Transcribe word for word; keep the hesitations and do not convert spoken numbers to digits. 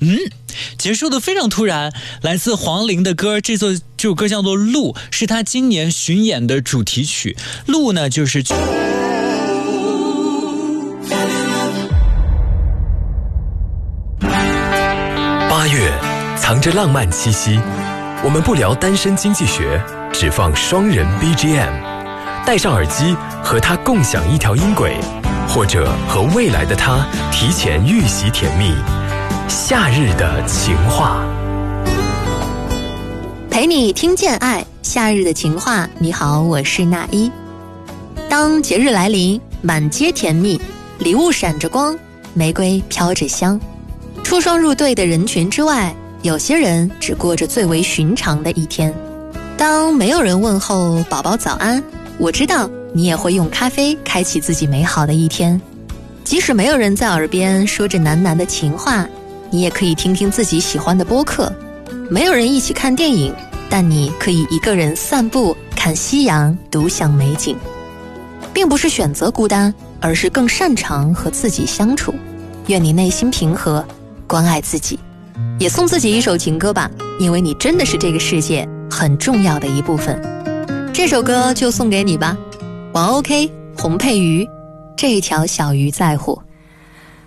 嗯，结束的非常突然。来自黄龄的歌，这首这首歌叫做《路》，是他今年巡演的主题曲。路呢，就是八月藏着浪漫气息，我们不聊单身经济学，只放双人 B G M， 戴上耳机和他共享一条音轨，或者和未来的他提前预习甜蜜。夏日的情话， 陪你听见爱，夏日的情话。你好，我是那一。当节日来临，满街甜蜜，礼物闪着光，玫瑰飘着香。出双入对的人群之外，有些人只过着最为寻常的一天。当没有人问候宝宝早安，我知道你也会用咖啡开启自己美好的一天。即使没有人在耳边说着喃喃的情话，你也可以听听自己喜欢的播客。没有人一起看电影，但你可以一个人散步，看夕阳，独享美景。并不是选择孤单，而是更擅长和自己相处。愿你内心平和，关爱自己。也送自己一首情歌吧，因为你真的是这个世界很重要的一部分。这首歌就送给你吧。王 OK 洪佩瑜，这条小鱼在乎。